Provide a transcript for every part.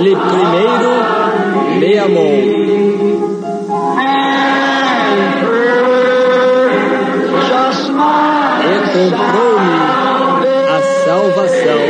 Ele primeiro me amou. E comprou-me a salvação.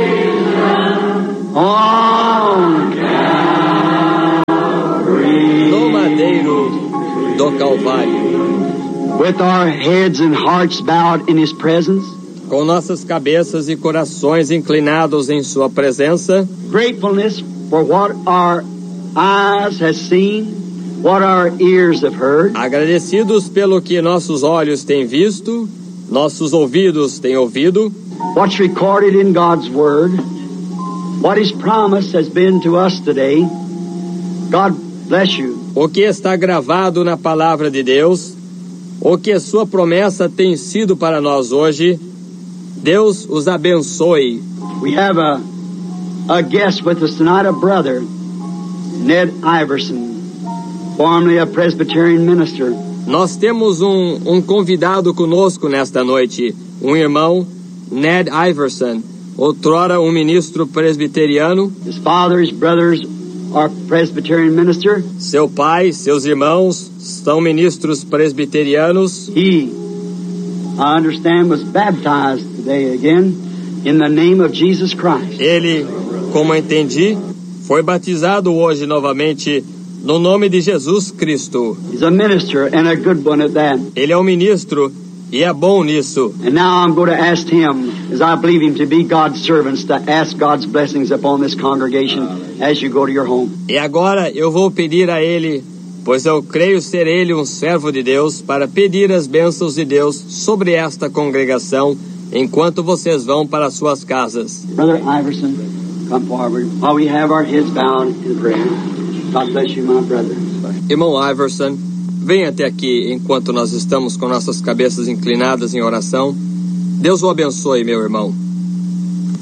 No madeiro do Calvário. With our heads and hearts bowed in His presence. Com nossas cabeças e corações inclinados em sua presença. Gratefulness for what our eyes have seen, what our ears have heard. Agradecidos pelo que nossos olhos têm visto, nossos ouvidos têm ouvido. What's recorded in God's Word, what His promise has been to us today. God bless you. O que está gravado na palavra de Deus, o que a sua promessa tem sido para nós hoje. Deus os abençoe. We have a guest with us tonight, a brother, Ned Iverson, formerly a Presbyterian minister. Nós temos um convidado conosco nesta noite, um irmão, Ned Iverson, outrora um ministro presbiteriano. His father, his brothers are Presbyterian minister. Seu pai, seus irmãos são ministros presbiterianos. He, I understand, was baptized today again in the name of Jesus Christ. Ele, como entendi, foi batizado hoje novamente no nome de Jesus Cristo. He's a minister and a good one at that. Ele é um ministro e é bom nisso. And now I'm going to ask him, as I believe him to be God's servants, to ask God's blessings upon this congregation as you go to your home. E agora eu vou pedir a ele, pois eu creio ser ele um servo de Deus, para pedir as bênçãos de Deus sobre esta congregação enquanto vocês vão para suas casas. Brother Iverson, come forward while we have our heads bowed in prayer. God bless you, my brother. Irmão Iverson, venha até aqui enquanto nós estamos com nossas cabeças inclinadas em oração. Deus o abençoe, meu irmão.